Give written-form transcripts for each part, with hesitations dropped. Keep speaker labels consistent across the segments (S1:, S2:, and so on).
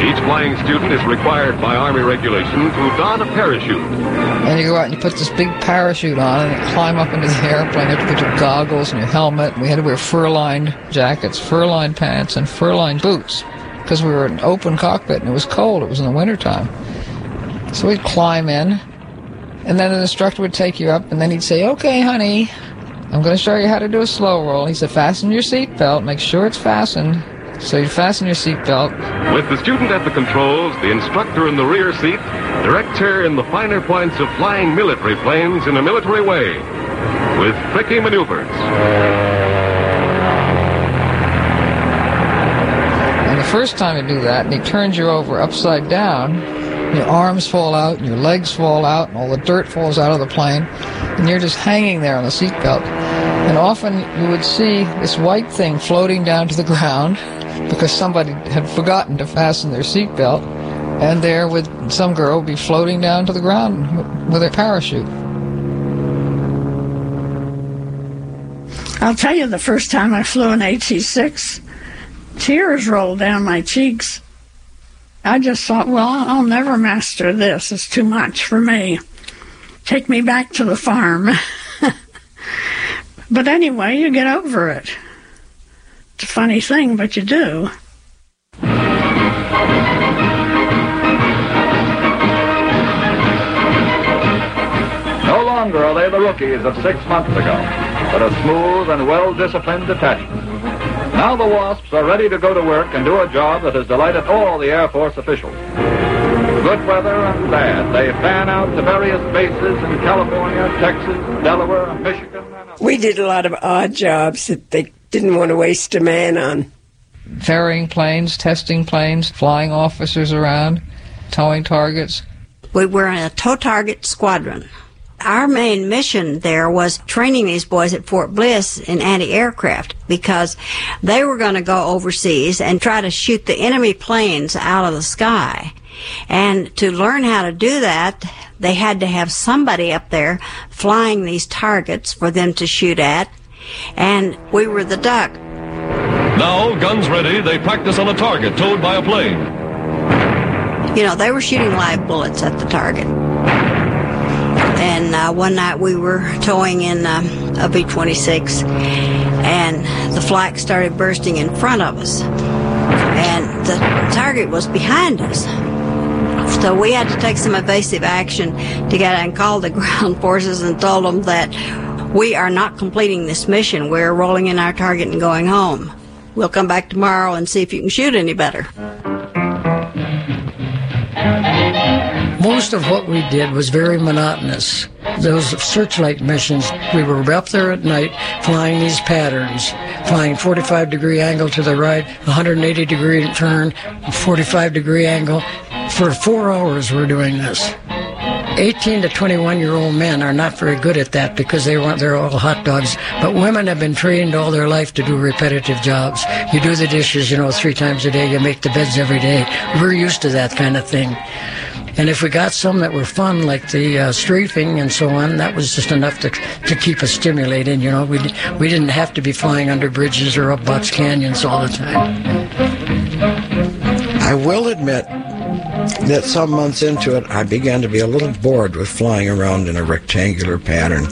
S1: Each flying student is required by Army regulation to don a parachute.
S2: And you go out and you put this big parachute on and you climb up into the airplane. You have to put your goggles and your helmet. We had to wear fur-lined jackets, fur-lined pants, and fur-lined boots because we were in an open cockpit and it was cold. It was in the wintertime. So we'd climb in, and then an instructor would take you up, and then he'd say, "Okay, honey, I'm going to show you how to do a slow roll." He said, "Fasten your seatbelt. Make sure it's fastened." So you fasten your seatbelt.
S1: With the student at the controls, the instructor in the rear seat directs her in the finer points of flying military planes in a military way, with tricky maneuvers.
S2: And the first time you do that, and he turns you over upside down, your arms fall out, and your legs fall out, and all the dirt falls out of the plane, and you're just hanging there on the seatbelt. And often you would see this white thing floating down to the ground because somebody had forgotten to fasten their seatbelt, and there with some girl would be floating down to the ground with a parachute.
S3: I'll tell you, the first time I flew an AT-6, tears rolled down my cheeks. I just thought, well, I'll never master this. It's too much for me. Take me back to the farm. But anyway, you get over it. It's a funny thing, but you do.
S4: No longer are they the rookies of 6 months ago, but a smooth and well-disciplined detachment. Now the Wasps are ready to go to work and do a job that has delighted all the Air Force officials. Good weather and bad, they fan out to various bases in California, Texas, Delaware, and Michigan.
S5: We did a lot of odd jobs that they didn't want to waste a man on.
S2: Ferrying planes, testing planes, flying officers around, towing targets.
S6: We were in a tow target squadron. Our main mission there was training these boys at Fort Bliss in anti-aircraft because they were going to go overseas and try to shoot the enemy planes out of the sky. And to learn how to do that, they had to have somebody up there flying these targets for them to shoot at. And we were the duck.
S7: Now, guns ready, they practice on a target towed by a plane.
S6: You know, they were shooting live bullets at the target. And one night we were towing in a B-26, and the flak started bursting in front of us. And the target was behind us. So we had to take some evasive action to get and call the ground forces and told them that we are not completing this mission. We're rolling in our target and going home. We'll come back tomorrow and see if you can shoot any better.
S8: Most of what we did was very monotonous. Those searchlight missions, we were up there at night flying these patterns, flying 45-degree angle to the right, 180-degree turn, 45-degree angle. For 4 hours we're doing this. 18 to 21-year-old men are not very good at that because they're all hot dogs. But women have been trained all their life to do repetitive jobs. You do the dishes, 3 times a day. You make the beds every day. We're used to that kind of thing. And if we got some that were fun, like the strafing and so on, that was just enough to keep us stimulated. We didn't have to be flying under bridges or up box canyons all the time.
S9: I will admit that some months into it, I began to be a little bored with flying around in a rectangular pattern.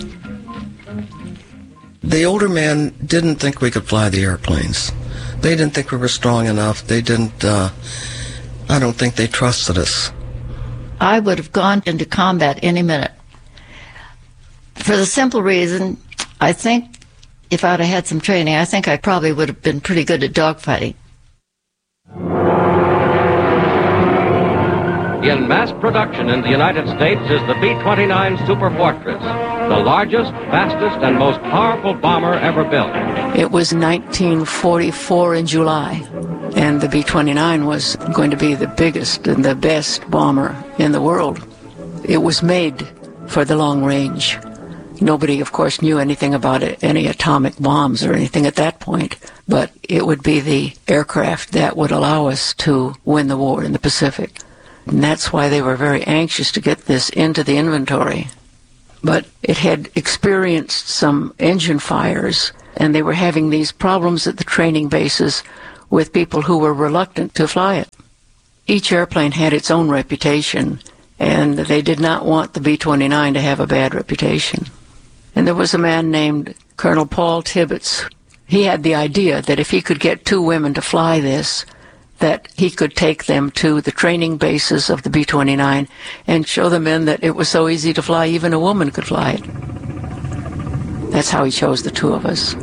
S9: The older men didn't think we could fly the airplanes. They didn't think we were strong enough. They didn't, I don't think they trusted us.
S10: I would have gone into combat any minute. For the simple reason, I think if I'd have had some training, I think I probably would have been pretty good at dogfighting.
S11: In mass production in the United States is the B-29 Superfortress, the largest, fastest, and most powerful bomber ever built.
S12: It was 1944 in July, and the B-29 was going to be the biggest and the best bomber in the world. It was made for the long range. Nobody, of course, knew anything about any atomic bombs or anything at that point, but it would be the aircraft that would allow us to win the war in the Pacific. And that's why they were very anxious to get this into the inventory. But it had experienced some engine fires, and they were having these problems at the training bases with people who were reluctant to fly it. Each airplane had its own reputation, and they did not want the B-29 to have a bad reputation. And there was a man named Colonel Paul Tibbets. He had the idea that if he could get 2 women to fly this, that he could take them to the training bases of the B-29 and show the men that it was so easy to fly, even a woman could fly it. That's how he chose the 2 of us.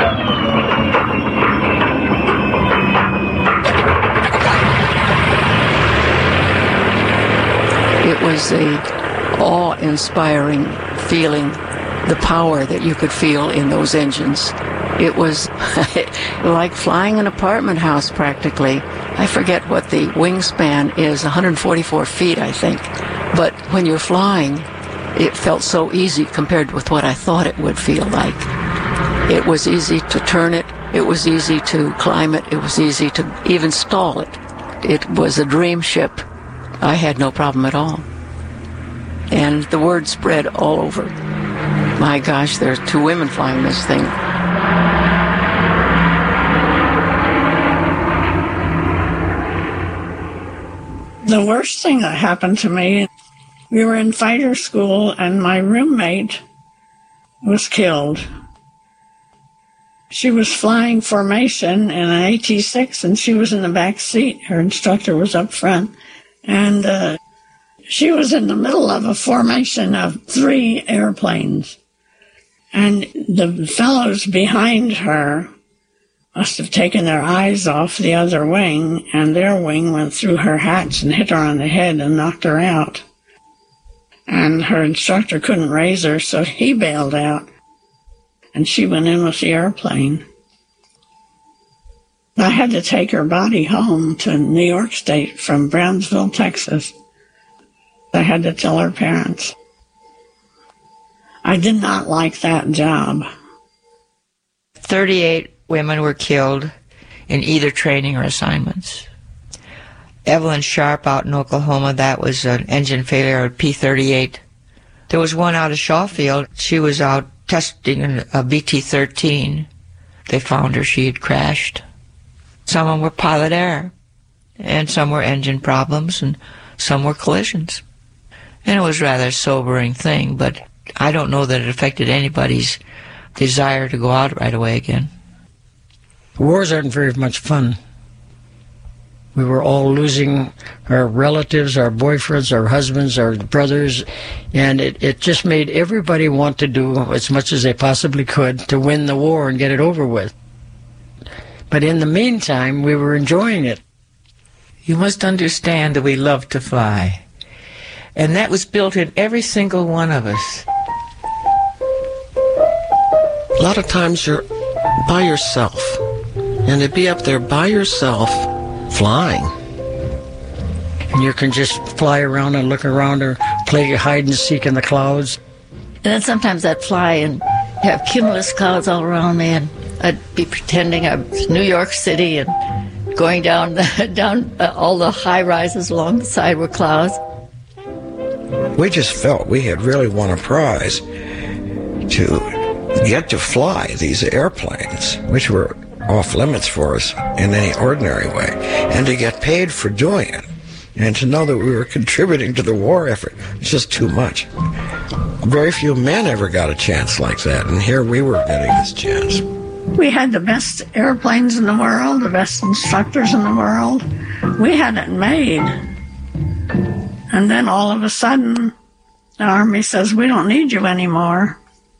S12: It was a awe-inspiring feeling, the power that you could feel in those engines. It was like flying an apartment house, practically. I forget what the wingspan is, 144 feet, I think. But when you're flying, it felt so easy compared with what I thought it would feel like. It was easy to turn it. It was easy to climb it. It was easy to even stall it. It was a dream ship. I had no problem at all. And the word spread all over. My gosh, there's 2 women flying this thing.
S3: The worst thing that happened to me, we were in fighter school and my roommate was killed. She was flying formation in an AT-6 and she was in the back seat. Her instructor was up front. And she was in the middle of a formation of 3 airplanes. And the fellows behind her must have taken their eyes off the other wing, and their wing went through her hatch and hit her on the head and knocked her out. And her instructor couldn't raise her, so he bailed out, and she went in with the airplane. I had to take her body home to New York State from Brownsville, Texas. I had to tell her parents. I did not like that job.
S13: 38 women were killed in either training or assignments. Evelyn Sharp out in Oklahoma, that was an engine failure at P-38. There was one out of Shawfield. She was out testing a BT-13. They found her. She had crashed. Some of them were pilot error, and some were engine problems, and some were collisions. And it was a rather sobering thing, but I don't know that it affected anybody's desire to go out right away again.
S8: Wars aren't very much fun. We were all losing our relatives, our boyfriends, our husbands, our brothers, and it just made everybody want to do as much as they possibly could to win the war and get it over with. But in the meantime, we were enjoying it.
S13: You must understand that we love to fly. And that was built in every single one of us.
S9: A lot of times you're by yourself. And to be up there by yourself, flying.
S8: And you can just fly around and look around or play hide and seek in the clouds.
S10: And then sometimes I'd fly and have cumulus clouds all around me, and I'd be pretending I was New York City and going down all the high rises along the side were clouds.
S14: We just felt we had really won a prize to get to fly these airplanes, which were off limits for us in any ordinary way, and to get paid for doing it, and to know that we were contributing to the war effort. It's just too much. Very few men ever got a chance like that, and here we were getting this chance.
S3: We had the best airplanes in the world, the best instructors in the world. We had it made. And then all of a sudden, the Army says, we don't need you anymore.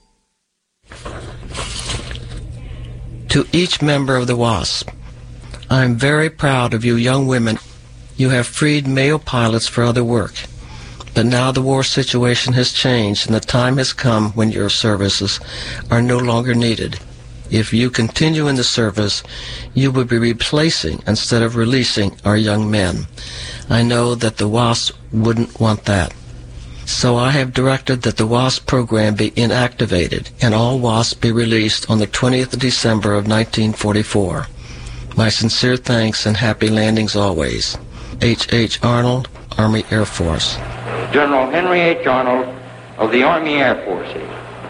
S9: To each member of the WASP, I'm very proud of you young women. You have freed male pilots for other work. But now the war situation has changed, and the time has come when your services are no longer needed. If you continue in the service, you will be replacing instead of releasing our young men. I know that the WASP wouldn't want that. So I have directed that the WASP program be inactivated and all WASP be released on the 20th of December of 1944. My sincere thanks and happy landings always. H. H. Arnold, Army Air Force.
S15: General Henry H. Arnold of the Army Air Forces.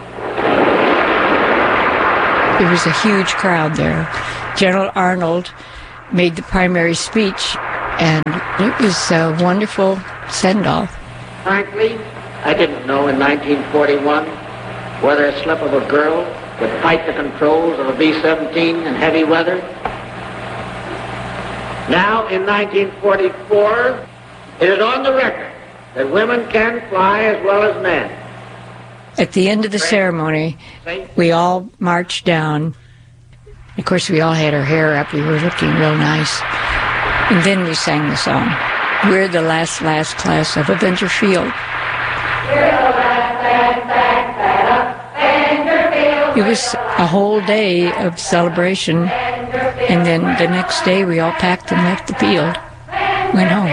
S16: There was a huge crowd there. General Arnold made the primary speech.
S12: And it was a wonderful send-off.
S16: Frankly, I didn't know in 1941 whether a slip of a girl could fight the controls of a B-17 in heavy weather. Now, in 1944, it is on the record that women can fly as well as men.
S12: At the end of the ceremony, we all marched down. Of course, we all had our hair up. We were looking real nice. And then we sang the song. We're the last class of Avenger Field. It was a whole day of celebration, and then the next day we all packed and left the field, went home.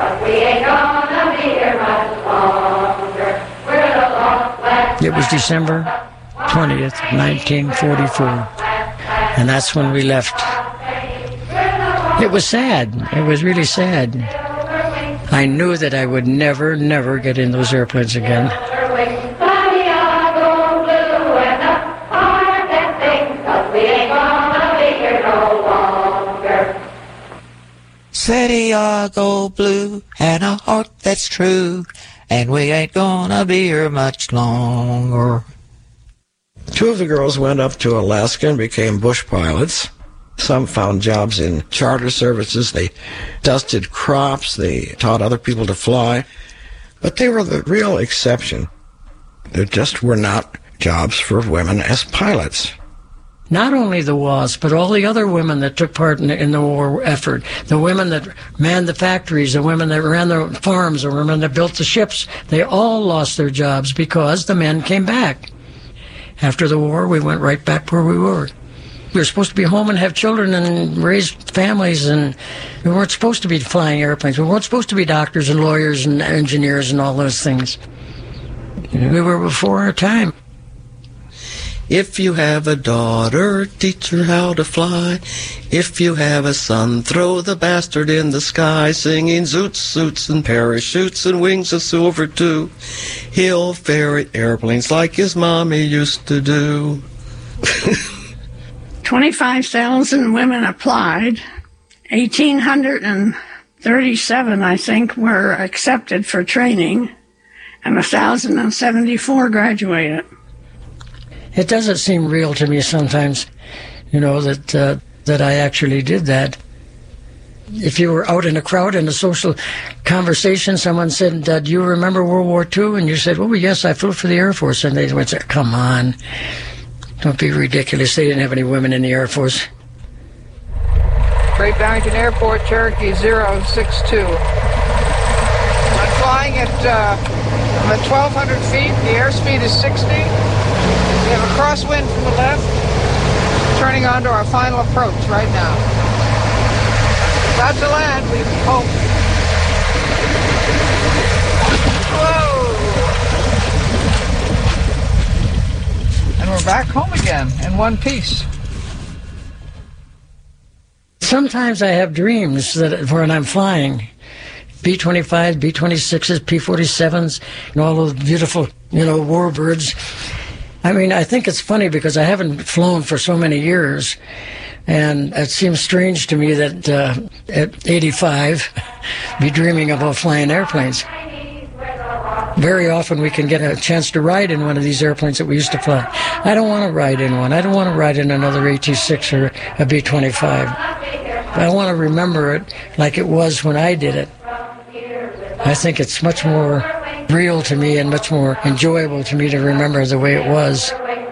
S8: It was December 20th, 1944, and that's when we left. It was sad. It was really sad. I knew that I would never get in those airplanes again.
S17: Santiago blue and a heart that's true, and we ain't gonna be here much longer.
S14: Two of the girls went up to Alaska and became bush pilots. Some found jobs in charter services. They dusted crops. They taught other people to fly. But they were the real exception. There just were not jobs for women as pilots.
S8: Not only the WASP, but all the other women that took part in the war effort, the women that manned the factories, the women that ran the farms, the women that built the ships, they all lost their jobs because the men came back. After the war, we went right back where we were. We were supposed to be home and have children and raise families, and we weren't supposed to be flying airplanes. We weren't supposed to be doctors and lawyers and engineers and all those things. We were before our time.
S9: If you have a daughter, teach her how to fly. If you have a son, throw the bastard in the sky, singing zoots, suits, and parachutes, and wings of silver too. He'll ferret airplanes like his mommy used to do.
S3: 25,000 women applied. 1,837, I think, were accepted for training, and 1,074 graduated.
S8: It doesn't seem real to me sometimes, that I actually did that. If you were out in a crowd in a social conversation, someone said, do you remember World War II? And you said, oh, yes, I flew for the Air Force. And they would say, come on, don't be ridiculous. They didn't have any women in the Air Force.
S2: Great Barrington Airport, Cherokee 062. I'm flying at 1,200 feet. The airspeed is 60. We have a crosswind from the left, turning onto our final approach right now. About to land, we hope. Whoa! And we're back home again in one piece.
S8: Sometimes I have dreams that when I'm flying, B-25s, B-26s, P-47s, and all those beautiful, warbirds. I mean, I think it's funny because I haven't flown for so many years, and it seems strange to me that at 85, be dreaming about flying airplanes. Very often we can get a chance to ride in one of these airplanes that we used to fly. I don't want to ride in one. I don't want to ride in another AT-6 or a B-25. I want to remember it like it was when I did it. I think it's much more real to me and much more enjoyable to me to remember the way it was.